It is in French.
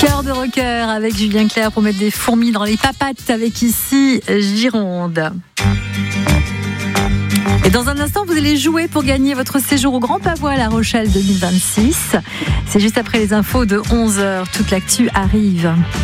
Cœur de rocker avec Julien Clerc pour mettre des fourmis dans les papates avec ici Gironde. Et dans un instant, vous allez jouer pour gagner votre séjour au Grand Pavois à La Rochelle 2026. C'est juste après les infos de 11h. Toute l'actu arrive.